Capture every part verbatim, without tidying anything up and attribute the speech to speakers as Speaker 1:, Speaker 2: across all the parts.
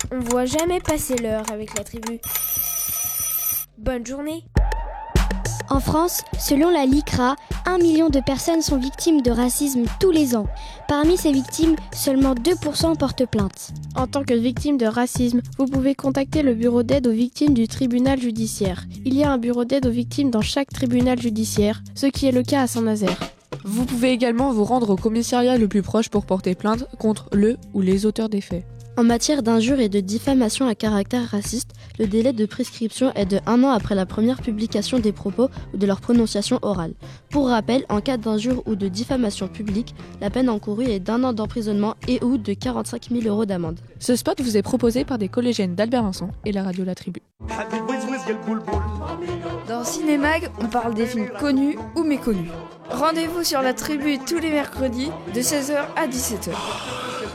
Speaker 1: On voit jamais passer l'heure avec la tribu. Bonne journée.
Speaker 2: En France, selon la LICRA, un million de personnes sont victimes de racisme tous les ans. Parmi ces victimes, seulement deux pour cent portent plainte.
Speaker 3: En tant que victime de racisme, vous pouvez contacter le bureau d'aide aux victimes du tribunal judiciaire. Il y a un bureau d'aide aux victimes dans chaque tribunal judiciaire, ce qui est le cas à Saint-Nazaire.
Speaker 4: Vous pouvez également vous rendre au commissariat le plus proche pour porter plainte contre le ou les auteurs des faits.
Speaker 5: En matière d'injures et de diffamation à caractère raciste, le délai de prescription est de un an après la première publication des propos ou de leur prononciation orale. Pour rappel, en cas d'injure ou de diffamation publique, la peine encourue est d'un an d'emprisonnement et ou de quarante-cinq mille euros d'amende.
Speaker 4: Ce spot vous est proposé par des collégiennes d'Albert Vincent et la radio La Tribu.
Speaker 6: Dans Cinémag, on parle des films connus ou méconnus. Rendez-vous sur La Tribu tous les mercredis de seize heures à dix-sept heures.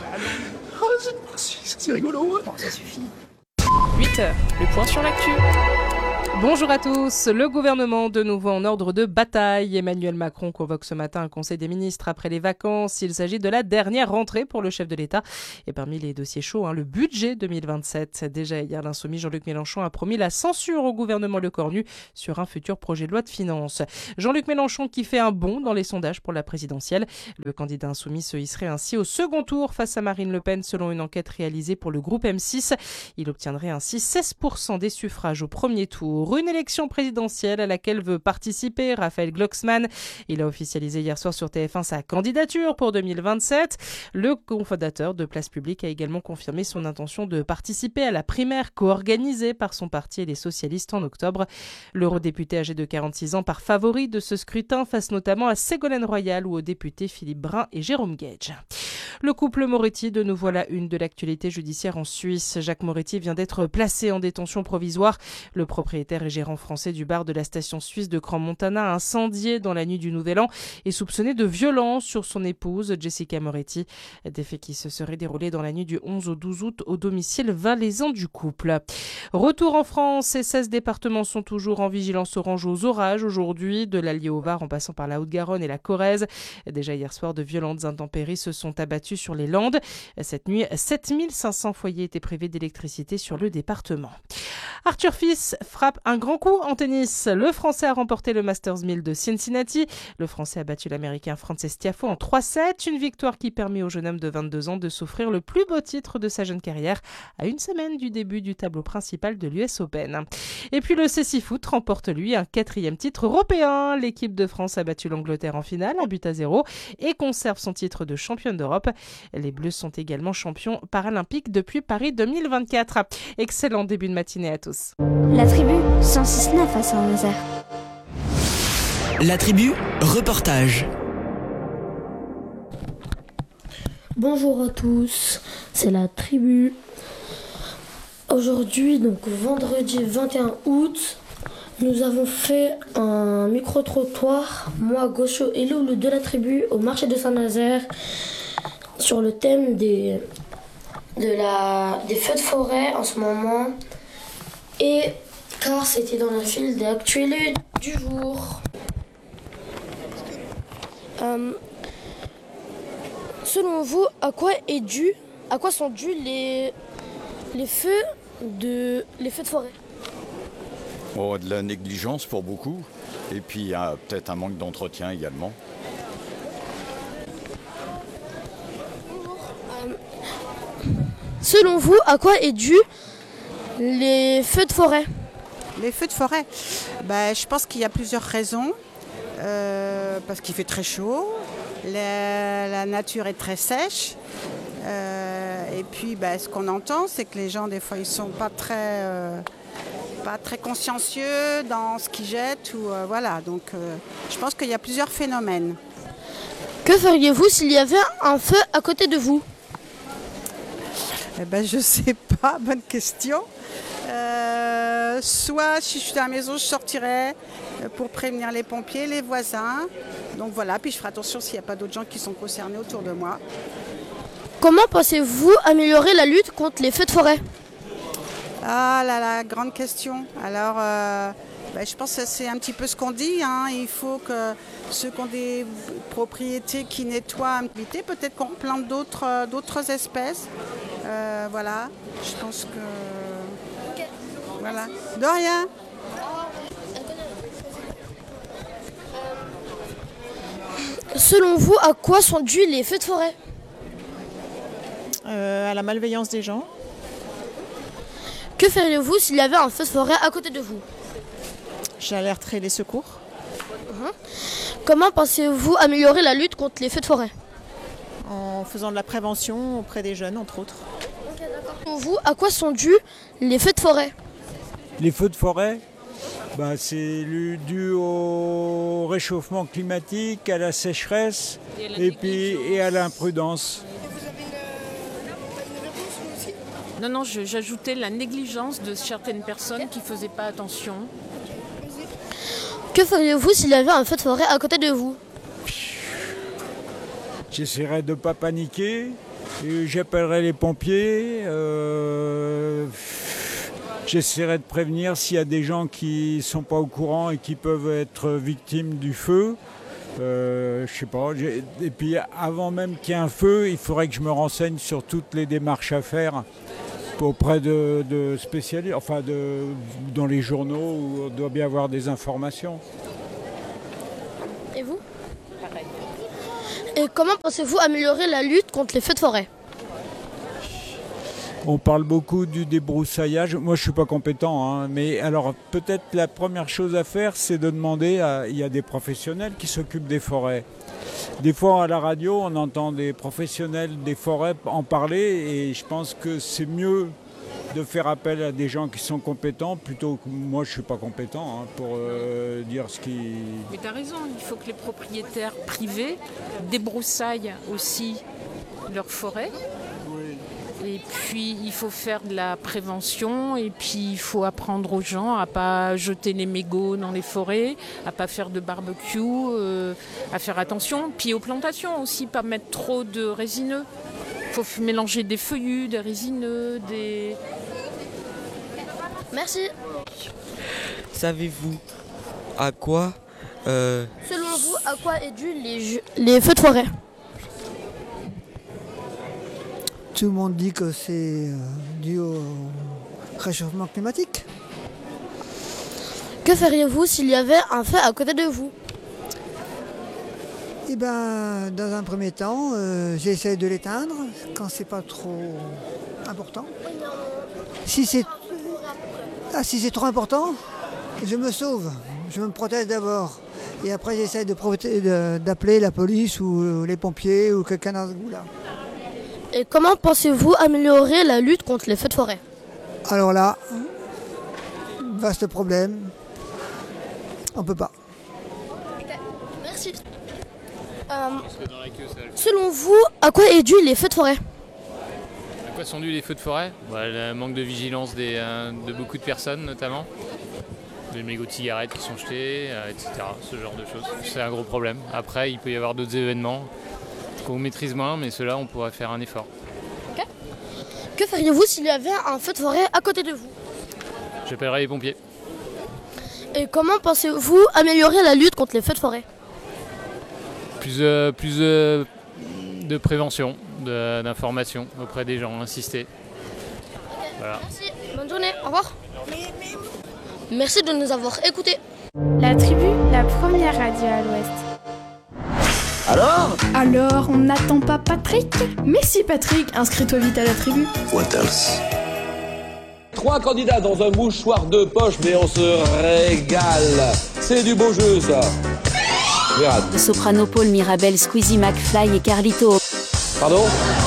Speaker 7: C'est rigolo.
Speaker 6: Bon, ça suffit.
Speaker 8: huit heures, le point sur l'actu. Bonjour à tous. Le gouvernement de nouveau en ordre de bataille. Emmanuel Macron convoque ce matin un conseil des ministres après les vacances. Il s'agit de la dernière rentrée pour le chef de l'État. Et parmi les dossiers chauds, hein, le budget deux mille vingt-sept. Déjà hier, l'insoumis Jean-Luc Mélenchon a promis la censure au gouvernement Lecornu sur un futur projet de loi de finances. Jean-Luc Mélenchon qui fait un bond dans les sondages pour la présidentielle. Le candidat insoumis se hisserait ainsi au second tour face à Marine Le Pen selon une enquête réalisée pour le groupe M six. Il obtiendrait ainsi seize pour cent des suffrages au premier tour. Une élection présidentielle à laquelle veut participer Raphaël Glucksmann. Il a officialisé hier soir sur T F un sa candidature pour deux mille vingt-sept. Le cofondateur de Place Publique a également confirmé son intention de participer à la primaire co-organisée par son parti et les socialistes en octobre. L'eurodéputé âgé de quarante-six ans part favori de ce scrutin face notamment à Ségolène Royal ou aux députés Philippe Brun et Jérôme Gage. Le couple Moretti, de nouveau à la une de l'actualité judiciaire en Suisse. Jacques Moretti vient d'être placé en détention provisoire. Le propriétaire et gérant français du bar de la station suisse de Crans-Montana, incendié dans la nuit du Nouvel An, est soupçonné de violence sur son épouse Jessica Moretti. Des faits qui se seraient déroulés dans la nuit du onze au douze août au domicile valaisan du couple. Retour en France, et seize départements sont toujours en vigilance orange aux orages aujourd'hui, de l'Allier au Var en passant par la Haute-Garonne et la Corrèze. Déjà hier soir, de violentes intempéries se sont abattues sur les Landes. Cette nuit, sept mille cinq cents foyers étaient privés d'électricité sur le département. Arthur Fils frappe un grand coup en tennis. Le Français a remporté le Masters mille de Cincinnati. Le Français a battu l'Américain Frances Tiafoe en trois sept. Une victoire qui permet au jeune homme de vingt-deux ans de s'offrir le plus beau titre de sa jeune carrière à une semaine du début du tableau principal de l'U S Open. Et puis le C six Foot remporte lui un quatrième titre européen. L'équipe de France a battu l'Angleterre en finale, un but à zéro, et conserve son titre de championne d'Europe. Les Bleus sont également champions paralympiques depuis Paris deux mille vingt-quatre. Excellent début de matinée à tous.
Speaker 2: La tribu, cent six virgule neuf à Saint-Nazaire.
Speaker 9: La tribu, reportage.
Speaker 10: Bonjour à tous, c'est la tribu. Aujourd'hui, donc vendredi vingt et un août, nous avons fait un micro-trottoir, moi, Gaucho et Loulou de la tribu, au marché de Saint-Nazaire, sur le thème des, de la, des feux de forêt en ce moment. Et car c'était dans la file des actualités du jour. Euh, selon vous, à quoi est dû, à quoi sont dus les, les feux de, les feux de forêt?
Speaker 11: Oh, de la négligence pour beaucoup, et puis il y a peut-être un manque d'entretien également.
Speaker 10: Euh, selon vous, à quoi est dû les feux de forêt?
Speaker 12: Les feux de forêt, bah, je pense qu'il y a plusieurs raisons. Euh, parce qu'il fait très chaud, la, la nature est très sèche. Euh, et puis bah, ce qu'on entend, c'est que les gens, des fois, ils ne sont pas très, euh, pas très consciencieux dans ce qu'ils jettent. Ou, euh, voilà. Donc euh, je pense qu'il y a plusieurs phénomènes.
Speaker 10: Que feriez-vous s'il y avait un feu à côté de vous?
Speaker 12: Eh ben, je ne sais pas, bonne question. Euh, soit si je suis à la maison, je sortirais pour prévenir les pompiers, les voisins. Donc voilà, puis je ferai attention s'il n'y a pas d'autres gens qui sont concernés autour de moi.
Speaker 10: Comment pensez-vous améliorer la lutte contre les feux de forêt?
Speaker 12: Ah là là, grande question. Alors, euh, Ben, je pense que c'est un petit peu ce qu'on dit. Hein. Il faut que ceux qui ont des propriétés qui nettoient, peut-être qu'on plante d'autres, d'autres espèces. Euh, voilà, je pense que... Okay. Voilà. De rien.
Speaker 1: Selon vous, à quoi sont dus les feux de forêt ?
Speaker 7: euh, À la malveillance des gens.
Speaker 1: Que feriez-vous s'il y avait un feu de forêt à côté de vous ?
Speaker 7: J'alerterai les secours.
Speaker 1: Mmh. Comment pensez-vous améliorer la lutte contre les feux de forêt ?
Speaker 7: En faisant de la prévention auprès des jeunes, entre autres.
Speaker 1: Okay, Selon vous, à quoi sont dus les feux de forêt ?
Speaker 13: Les feux de forêt, bah, c'est dû au réchauffement climatique, à la sécheresse et, et, puis, et à l'imprudence.
Speaker 14: Non, non, je, j'ajoutais la négligence de certaines personnes qui ne faisaient pas attention.
Speaker 1: Que feriez-vous s'il y avait un feu de forêt à côté de vous ?
Speaker 13: J'essaierai de ne pas paniquer, et j'appellerai les pompiers, euh, j'essaierai de prévenir s'il y a des gens qui ne sont pas au courant et qui peuvent être victimes du feu. Euh, je sais pas. Et puis avant même qu'il y ait un feu, il faudrait que je me renseigne sur toutes les démarches à faire auprès de, de spécialistes, enfin de, dans les journaux où on doit bien avoir des informations.
Speaker 1: Et vous ? Pareil. Et comment pensez-vous améliorer la lutte contre les feux de forêt ?
Speaker 13: On parle beaucoup du débroussaillage. Moi, je ne suis pas compétent, hein, mais alors peut-être la première chose à faire, c'est de demander à... Il y a des professionnels qui s'occupent des forêts. Des fois, à la radio, on entend des professionnels des forêts en parler et je pense que c'est mieux de faire appel à des gens qui sont compétents plutôt que moi, je ne suis pas compétent hein, pour euh, dire ce qui...
Speaker 14: Mais tu as raison, il faut que les propriétaires privés débroussaillent aussi leurs forêts. Et puis, il faut faire de la prévention et puis il faut apprendre aux gens à ne pas jeter les mégots dans les forêts, à ne pas faire de barbecue, euh, à faire attention. Puis aux plantations aussi, pas mettre trop de résineux. Il faut mélanger des feuillus, des résineux, des...
Speaker 1: Merci.
Speaker 15: Savez-vous à quoi... Euh...
Speaker 1: Selon vous, à quoi est dû les, les feux de forêt ?
Speaker 16: Tout le monde dit que c'est dû au réchauffement climatique.
Speaker 1: Que feriez-vous s'il y avait un feu à côté de vous ?
Speaker 16: Eh bien, dans un premier temps, euh, j'essaie de l'éteindre quand c'est pas trop important. Si c'est ah, si c'est trop important, je me sauve, je me protège d'abord. Et après, j'essaie de proté- de, d'appeler la police ou les pompiers ou quelqu'un dans ce goût-là.
Speaker 1: Et comment pensez-vous améliorer la lutte contre les feux de forêt ?
Speaker 16: Alors là, vaste problème. On peut pas.
Speaker 1: Merci. Euh, selon vous, à quoi est dû les feux de forêt ?
Speaker 17: À quoi sont dus les feux de forêt ? Bah, le manque de vigilance des, euh, de beaucoup de personnes notamment. Des mégots de cigarettes qui sont jetés, euh, et cetera. Ce genre de choses. C'est un gros problème. Après, il peut y avoir d'autres événements qu'on maîtrise moins, mais ceux-là, on pourrait faire un effort.
Speaker 1: Okay. Que feriez-vous s'il y avait un feu de forêt à côté de vous ?
Speaker 17: J'appellerai les pompiers.
Speaker 1: Et comment pensez-vous améliorer la lutte contre les feux de forêt ?
Speaker 17: Plus, euh, plus euh, de prévention, de, d'information auprès des gens, insister.
Speaker 1: Okay.
Speaker 17: Voilà.
Speaker 1: Merci, bonne journée, au revoir. Merci de nous avoir écoutés.
Speaker 3: La Tribu, la première radio à l'Ouest.
Speaker 18: Alors
Speaker 19: Alors, on n'attend pas Patrick ? Mais si Patrick, inscris-toi vite à la Tribu.
Speaker 18: What else ?
Speaker 20: Trois candidats dans un mouchoir de poche, mais on se régale. C'est du beau jeu, ça.
Speaker 21: De Soprano, Paul Mirabel, Squeezie, McFly et Carlito.
Speaker 20: Pardon ?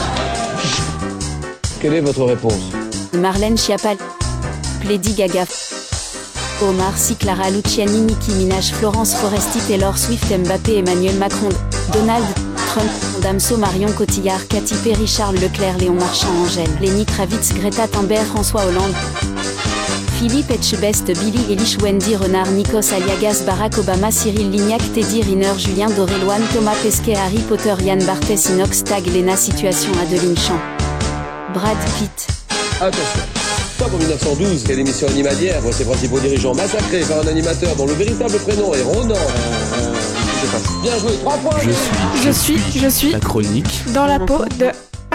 Speaker 20: Quelle est votre réponse ?
Speaker 21: Marlène Schiappa, Lady Gaga, Omar Sy, Clara Luciani, Nicki Minaj, Florence Foresti, Taylor Swift, Mbappé, Emmanuel Macron, Donald Trump, Damso, Marion Cotillard, Katy Perry, Charles Leclerc, Léon Marchand, Angèle, Lenny Kravitz, Greta Thunberg, François Hollande, Philippe Etchebest, Billy Eilish, Wendy Renard, Nikos Aliagas, Barack Obama, Cyril Lignac, Teddy Riner, Julien Doré-Loane, Thomas Pesquet, Harry Potter, Yann Barthès, Inox Tag, Lena Situation, Adeline Champ, Brad Pitt.
Speaker 20: Attention. Stop en mille neuf cent douze, quelle émission animalière voit ses principaux dirigeants massacrés par un animateur dont le véritable prénom est Ronan. Euh, euh, Bien joué, trois points.
Speaker 19: Je suis, je suis, je suis
Speaker 5: la chronique
Speaker 19: dans la peau de...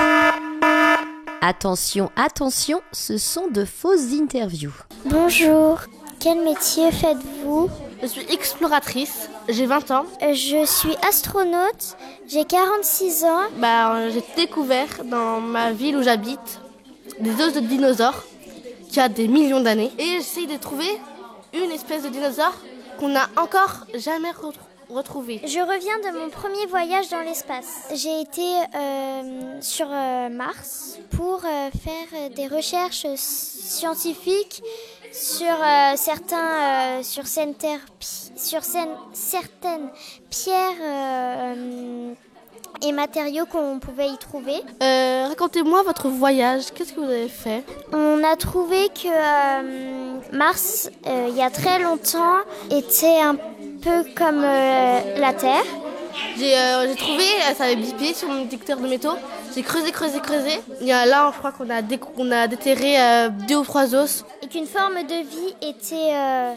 Speaker 22: Attention, attention, ce sont de fausses interviews.
Speaker 23: Bonjour, quel métier faites-vous?
Speaker 1: Je suis exploratrice, j'ai vingt ans.
Speaker 23: Je suis astronaute, j'ai quarante-six ans.
Speaker 1: Bah, j'ai découvert dans ma ville où j'habite des os de dinosaures qui a des millions d'années. Et j'essaye de trouver une espèce de dinosaure qu'on n'a encore jamais retrouvée. Retrouvé.
Speaker 23: Je reviens de mon premier voyage dans l'espace. J'ai été euh, sur euh, Mars pour euh, faire des recherches scientifiques sur euh, certains, euh, sur, terre, sur scène, certaines pierres euh, et matériaux qu'on pouvait y trouver.
Speaker 1: Euh, racontez-moi votre voyage. Qu'est-ce que vous avez fait?
Speaker 23: On a trouvé que euh, Mars, euh, il y a très longtemps, était un peu comme euh, la Terre.
Speaker 1: J'ai, euh, j'ai trouvé, ça avait bipé sur mon détecteur de métaux. J'ai creusé, creusé, creusé. Il y a là, je crois qu'on a, dé- on a déterré euh, deux ou trois os.
Speaker 23: Et qu'une forme de vie était, euh,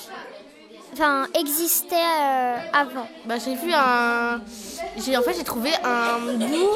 Speaker 23: enfin, existait euh, avant.
Speaker 1: Bah, j'ai vu un, j'ai en fait j'ai trouvé un bout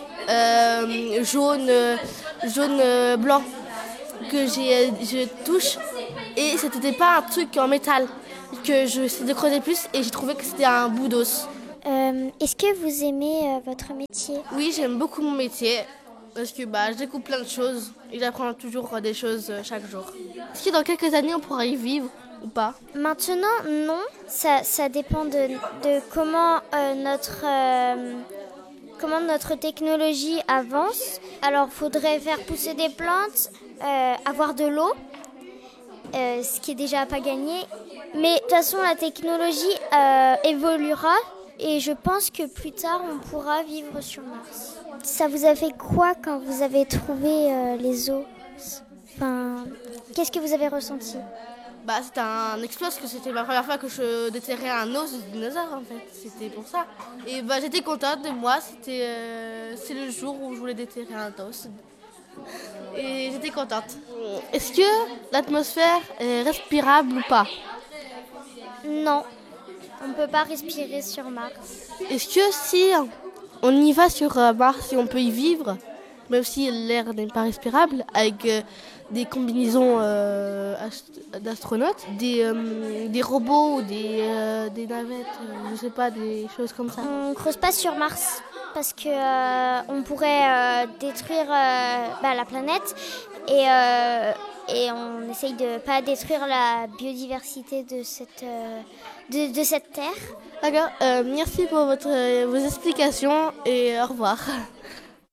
Speaker 1: euh, jaune, jaune euh, blanc que j'ai, je touche et c'était pas un truc en métal. Que je essayais de creuser plus et j'ai trouvé que c'était un bout d'os.
Speaker 23: Euh, est-ce que vous aimez euh, votre métier?
Speaker 1: Oui, j'aime beaucoup mon métier parce que bah, je découvre plein de choses et j'apprends toujours des choses euh, chaque jour. Est-ce que dans quelques années on pourra y vivre ou pas?
Speaker 23: Maintenant, non. Ça, ça dépend de, de comment, euh, notre, euh, comment notre technologie avance. Alors, il faudrait faire pousser des plantes, euh, avoir de l'eau. Euh, ce qui est déjà pas gagné. Mais de toute façon, la technologie euh, évoluera et je pense que plus tard, on pourra vivre sur Mars. Ça vous a fait quoi quand vous avez trouvé euh, les os? Enfin, qu'est-ce que vous avez ressenti?
Speaker 1: Bah, c'était un exploit parce que c'était ma première fois que je déterrais un os de dinosaure en fait. C'était pour ça. Et bah, j'étais contente de moi. C'était euh, c'est le jour où je voulais déterrer un os. Et j'étais contente. Est-ce que l'atmosphère est respirable ou pas?
Speaker 23: Non, on ne peut pas respirer sur Mars.
Speaker 1: Est-ce que si on y va sur Mars, si on peut y vivre, même si l'air n'est pas respirable, avec euh, des combinaisons euh, d'astronautes, des, euh, des robots ou des, euh, des navettes, euh, je sais pas, des choses comme ça?
Speaker 23: On ne creuse pas sur Mars. Parce qu'on euh, pourrait euh, détruire euh, bah, la planète et, euh, et on essaye de ne pas détruire la biodiversité de cette, euh, de, de cette terre.
Speaker 1: D'accord, euh, merci pour votre, euh, vos explications et au revoir.